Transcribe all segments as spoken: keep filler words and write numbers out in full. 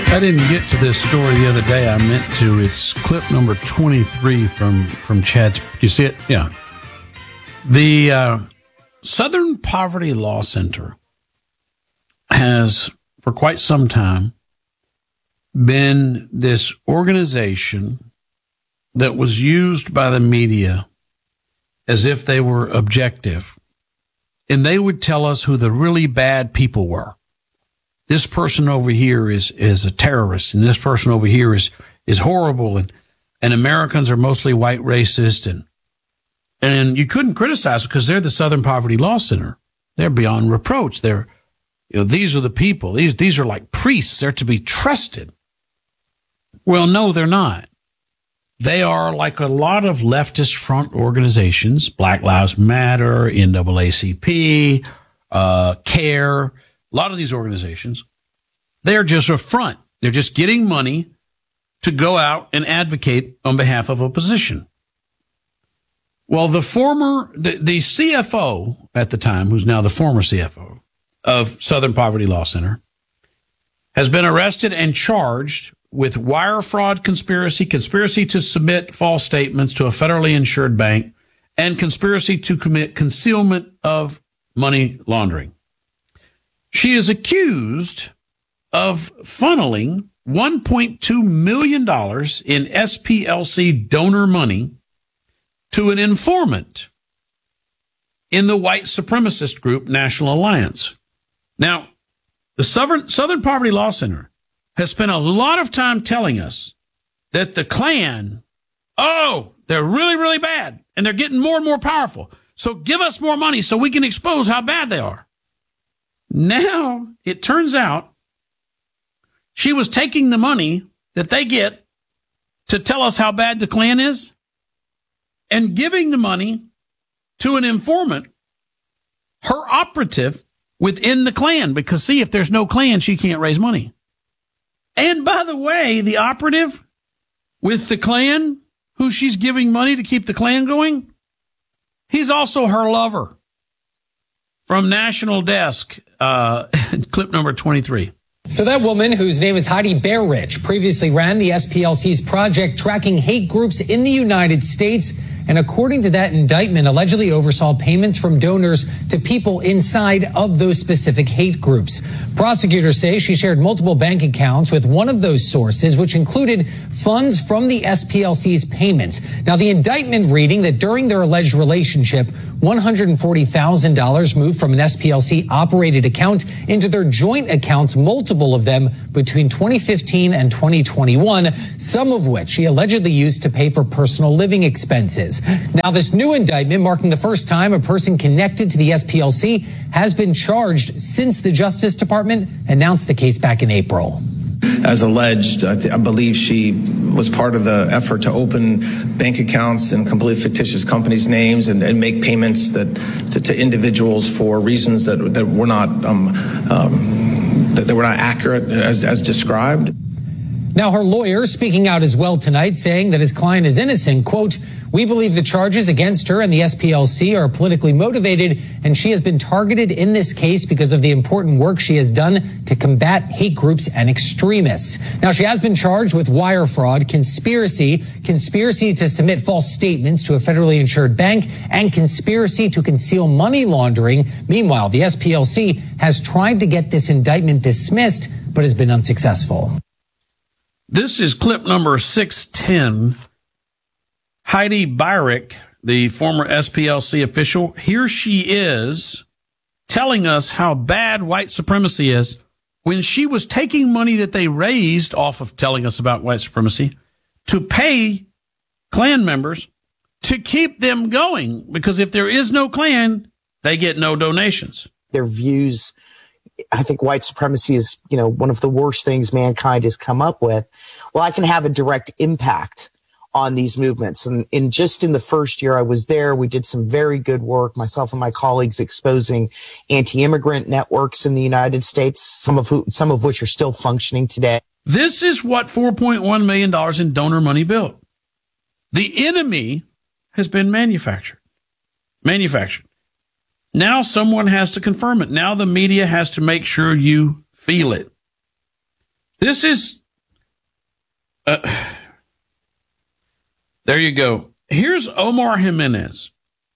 I didn't get to this story the other day. I meant to. It's clip number twenty-three from, from Chad's. You see it? Yeah. The uh, Southern Poverty Law Center has, for quite some time, been this organization that was used by the media as if they were objective. And they would tell us who the really bad people were. This person over here is, is a terrorist, and this person over here is, is horrible, and, and Americans are mostly white racist, and, and you couldn't criticize because they're the Southern Poverty Law Center. They're beyond reproach. They're, you know, these are the people. These, these are like priests. They're to be trusted. Well, no, they're not. They are like a lot of leftist front organizations, Black Lives Matter, N double A C P, uh, CARE, a lot of these organizations, they're just a front. They're just getting money to go out and advocate on behalf of a position. Well, the former, the, the C F O at the time, who's now the former C F O of Southern Poverty Law Center, has been arrested and charged with wire fraud conspiracy, conspiracy to submit false statements to a federally insured bank, and conspiracy to commit concealment of money laundering. She is accused of funneling one point two million dollars in S P L C donor money to an informant in the white supremacist group National Alliance. Now, the Southern, Southern Poverty Law Center has spent a lot of time telling us that the Klan, oh, they're really, really bad, and they're getting more and more powerful. So give us more money so we can expose how bad they are. Now, it turns out she was taking the money that they get to tell us how bad the Klan is and giving the money to an informant, her operative within the Klan, because, see, if there's no Klan, she can't raise money. And by the way, the operative with the Klan, who she's giving money to keep the Klan going, he's also her lover. From National Desk, uh, clip number twenty-three. So that woman, whose name is Heidi Bearrich, previously ran the S P L C's project tracking hate groups in the United States, and according to that indictment, allegedly oversaw payments from donors to people inside of those specific hate groups. Prosecutors say she shared multiple bank accounts with one of those sources, which included funds from the S P L C's payments. Now, the indictment reading that during their alleged relationship, one hundred forty thousand dollars moved from an S P L C-operated account into their joint accounts, multiple of them between twenty fifteen and twenty twenty-one, some of which she allegedly used to pay for personal living expenses. Now, this new indictment, marking the first time a person connected to the S P L C has been charged since the Justice Department announced the case back in April. As alleged, I, th- I believe she was part of the effort to open bank accounts in completely fictitious companies' names and, and make payments that to, to individuals for reasons that that were not um, um, that, that were not accurate as, as described. Now, her lawyer speaking out as well tonight, saying that his client is innocent. Quote, "We believe the charges against her and the S P L C are politically motivated, and she has been targeted in this case because of the important work she has done to combat hate groups and extremists." Now, she has been charged with wire fraud, conspiracy, conspiracy to submit false statements to a federally insured bank, and conspiracy to conceal money laundering. Meanwhile, the S P L C has tried to get this indictment dismissed, but has been unsuccessful. This is clip number six ten. Heidi Bearrich, the former S P L C official, here she is telling us how bad white supremacy is when she was taking money that they raised off of telling us about white supremacy to pay Klan members to keep them going. Because if there is no Klan, they get no donations. Their views, I think white supremacy is, you know, one of the worst things mankind has come up with. Well, I can have a direct impact on these movements. And in just in the first year I was there, we did some very good work, myself and my colleagues, exposing anti-immigrant networks in the United States, some of who, some of which are still functioning today. This is what four point one million dollars in donor money built. The enemy has been manufactured. Manufactured. Now someone has to confirm it. Now the media has to make sure you feel it. This is Uh, there you go. Here's Omar Jimenez.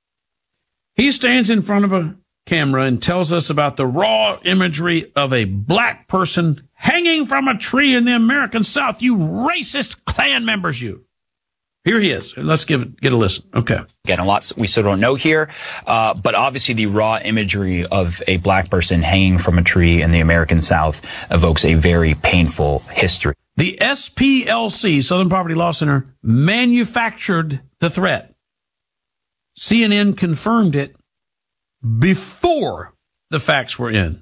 He stands in front of a camera and tells us about the raw imagery of a black person hanging from a tree in the American South. You racist Klan members, you. Here he is. Let's give it, get a listen. Okay. Again, a lot we still don't know here, uh, but obviously the raw imagery of a black person hanging from a tree in the American South evokes a very painful history. The S P L C, Southern Poverty Law Center, manufactured the threat. C N N confirmed it before the facts were in.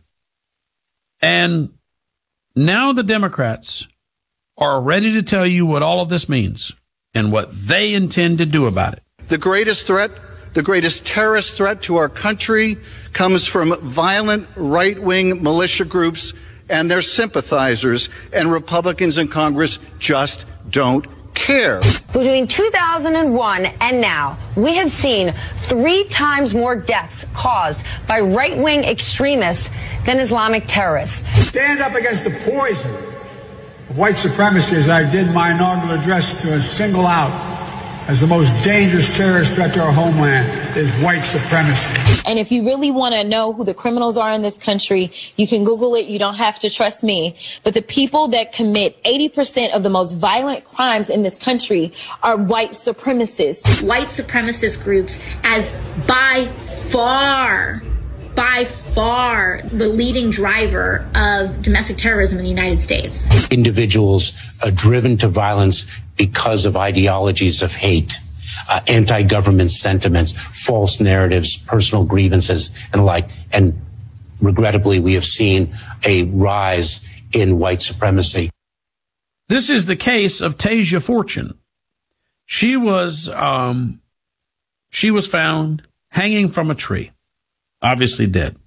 And now the Democrats are ready to tell you what all of this means and what they intend to do about it. The greatest threat, the greatest terrorist threat to our country comes from violent right-wing militia groups and their sympathizers, and Republicans in Congress just don't care. Between two thousand one and now, we have seen three times more deaths caused by right-wing extremists than Islamic terrorists. Stand up against the poison of white supremacy, as I did my inaugural address, to single out as the most dangerous terrorist threat to our homeland is white supremacy. And if you really want to know who the criminals are in this country, you can Google it. You don't have to trust me. But the people that commit eighty percent of the most violent crimes in this country are white supremacists. White supremacist groups as by far, by far the leading driver of domestic terrorism in the United States. Individuals are driven to violence because of ideologies of hate, uh, anti-government sentiments, false narratives, personal grievances, and the like. And regrettably, we have seen a rise in white supremacy. This is the case of Tasia Fortune. She was, um, she was found hanging from a tree, obviously dead.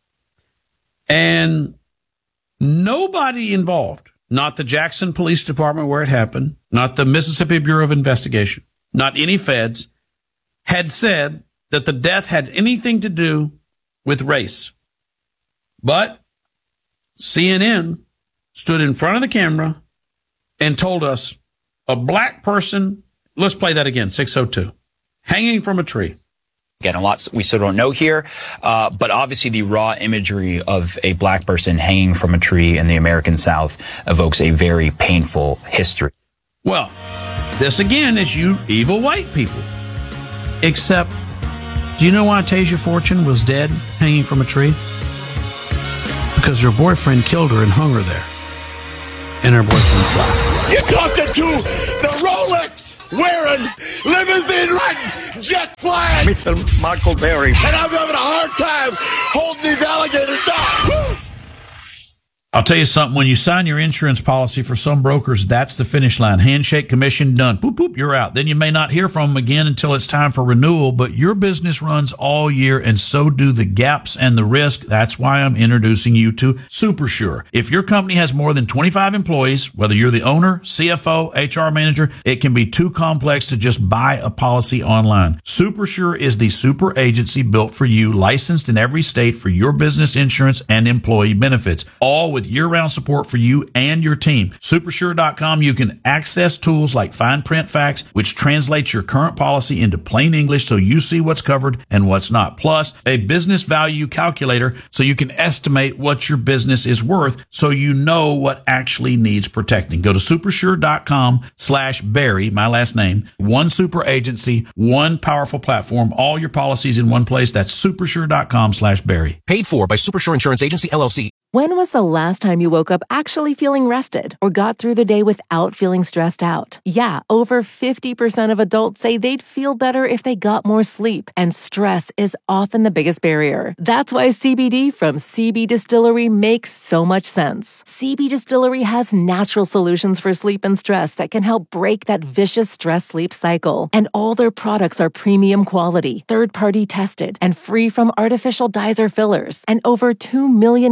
And nobody involved, not the Jackson Police Department where it happened, not the Mississippi Bureau of Investigation, not any feds, had said that the death had anything to do with race. But C N N stood in front of the camera and told us a black person, let's play that again, six oh two, hanging from a tree. Again, a lot we still don't know here, uh, but obviously the raw imagery of a black person hanging from a tree in the American South evokes a very painful history. Well, this again is you evil white people. Except, do you know why Tasia Fortune was dead hanging from a tree? Because her boyfriend killed her and hung her there. And her boyfriend fly. You're talking to the Rolex wearing, limousine riding, jet flying Mister Michael Berry. And I'm having a hard time holding these alligators down. I'll tell you something. When you sign your insurance policy for some brokers, that's the finish line. Handshake, commission, done. Boop, boop, you're out. Then you may not hear from them again until it's time for renewal, but your business runs all year, and so do the gaps and the risk. That's why I'm introducing you to SuperSure. If your company has more than twenty-five employees, whether you're the owner, C F O, H R manager, it can be too complex to just buy a policy online. SuperSure is the super agency built for you, licensed in every state for your business insurance and employee benefits, all with year-round support for you and your team. Supersure dot com, you can access tools like fine print facts, which translates your current policy into plain English so you see what's covered and what's not. Plus, a business value calculator so you can estimate what your business is worth so you know what actually needs protecting. Go to supersure dot com slash Barry, my last name, one super agency, one powerful platform, all your policies in one place. That's supersure dot com slash Barry. Paid for by Supersure Insurance Agency, L L C. When was the last time you woke up actually feeling rested or got through the day without feeling stressed out? Yeah, over fifty percent of adults say they'd feel better if they got more sleep, and stress is often the biggest barrier. That's why C B D from C B Distillery makes so much sense. C B Distillery has natural solutions for sleep and stress that can help break that vicious stress-sleep cycle. And all their products are premium quality, third-party tested, and free from artificial dyes or fillers. And over two million customers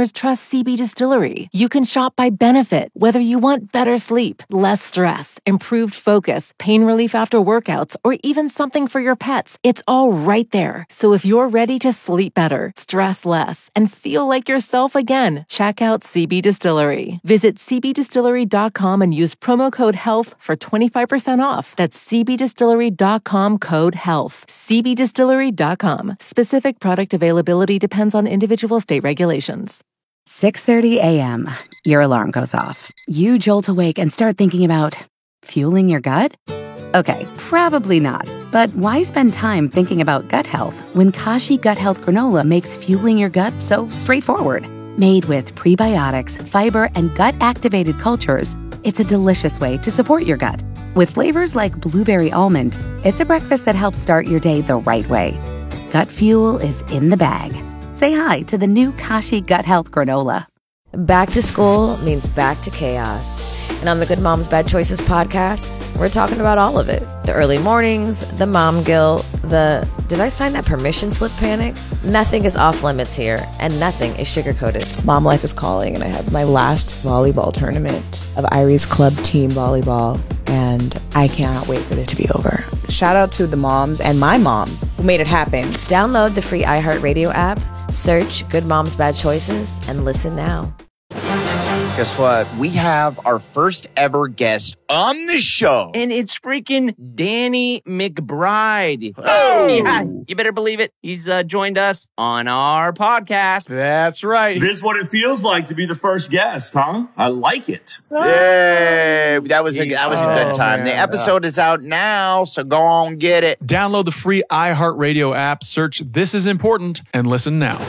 customers trust C B Distillery. You can shop by benefit, whether you want better sleep, less stress, improved focus, pain relief after workouts, or even something for your pets. It's all right there. So if you're ready to sleep better, stress less, and feel like yourself again, check out C B Distillery. Visit c b distillery dot com and use promo code HEALTH for twenty-five percent off. That's c b distillery dot com code HEALTH. c b distillery dot com. Specific product availability depends on individual state regulations. six thirty a.m. Your alarm goes off. You jolt awake and start thinking about fueling your gut? Okay, probably not. But why spend time thinking about gut health when Kashi Gut Health Granola makes fueling your gut so straightforward? Made with prebiotics, fiber, and gut-activated cultures, it's a delicious way to support your gut. With flavors like blueberry almond, it's a breakfast that helps start your day the right way. Gut fuel is in the bag. Say hi to the new Kashi Gut Health Granola. Back to school means back to chaos. And on the Good Moms Bad Choices podcast, we're talking about all of it. The early mornings, the mom guilt, the did I sign that permission slip panic? Nothing is off limits here, and nothing is sugar-coated. Mom life is calling, and I have my last volleyball tournament of Irie's club team volleyball, and I cannot wait for it to be over. Shout out to the moms and my mom who made it happen. Download the free iHeartRadio app, search Good Moms Bad Choices, and listen now. Guess what? We have our first ever guest on the show. And it's freaking Danny McBride. Oh! Yeah, you better believe it. He's uh, joined us on our podcast. That's right. This is what it feels like to be the first guest, huh? I like it. Yay! That was a, that was a good time. Oh, the episode is out now, so go on, get it. Download the free iHeartRadio app, search This Is Important, and listen now.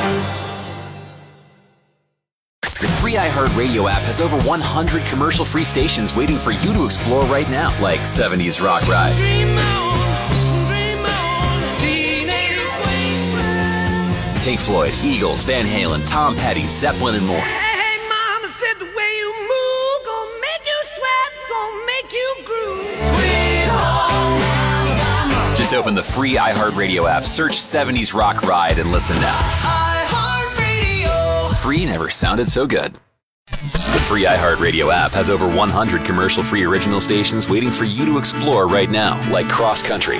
The free iHeartRadio app has over one hundred commercial-free stations waiting for you to explore right now, like seventies Rock Ride, Dream on, dream on, Teenage Wasteland, Pink Floyd, Eagles, Van Halen, Tom Petty, Zeppelin, and more. Hey, mama said the way you move gonna make you sweat, gonna make you groove. Sweet home Alabama. Just open the free iHeartRadio app, search seventies Rock Ride, and listen now. Free never sounded so good. The free iHeartRadio app has over one hundred commercial-free original stations waiting for you to explore right now, like Cross Country.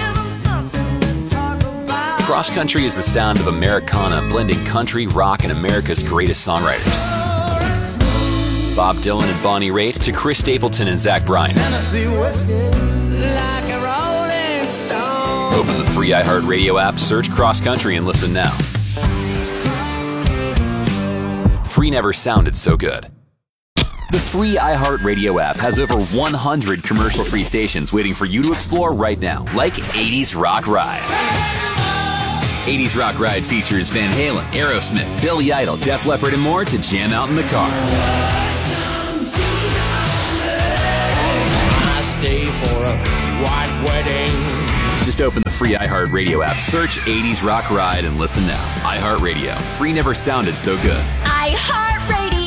Cross Country is the sound of Americana blending country, rock, and America's greatest songwriters. Bob Dylan and Bonnie Raitt to Chris Stapleton and Zach Bryan. Open the free iHeartRadio app, search Cross Country, and listen now. Free never sounded so good. The free iHeartRadio app has over one hundred commercial-free stations waiting for you to explore right now, like eighties Rock Ride. eighties Rock Ride features Van Halen, Aerosmith, Billy Idol, Def Leppard, and more to jam out in the car. I stay for a white wedding. Just open the free iHeartRadio app, search eighties Rock Ride, and listen now. iHeartRadio. Free never sounded so good. iHeartRadio.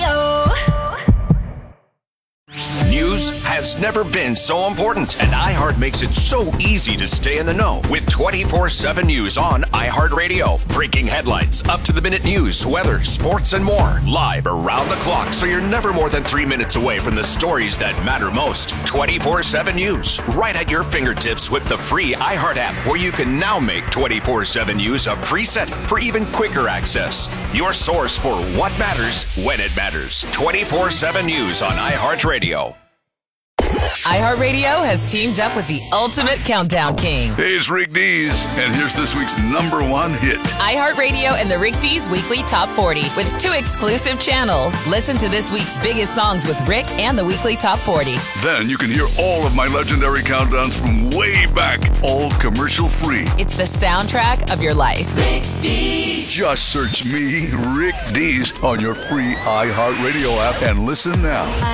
News has never been so important, and iHeart makes it so easy to stay in the know with twenty-four seven News on iHeartRadio. Breaking headlines, up-to-the-minute news, weather, sports, and more. Live around the clock, so you're never more than three minutes away from the stories that matter most. twenty-four seven News, right at your fingertips with the free iHeart app, where you can now make twenty-four seven News a preset for even quicker access. Your source for what matters when it matters. twenty-four seven News on iHeartRadio. iHeartRadio has teamed up with the ultimate countdown king. Hey, it's Rick Dees, and here's this week's number one hit. iHeartRadio and the Rick Dees Weekly Top forty with two exclusive channels. Listen to this week's biggest songs with Rick and the Weekly Top forty. Then you can hear all of my legendary countdowns from way back, all commercial free. It's the soundtrack of your life. Rick Dees. Just search me, Rick Dees, on your free iHeartRadio app and listen now.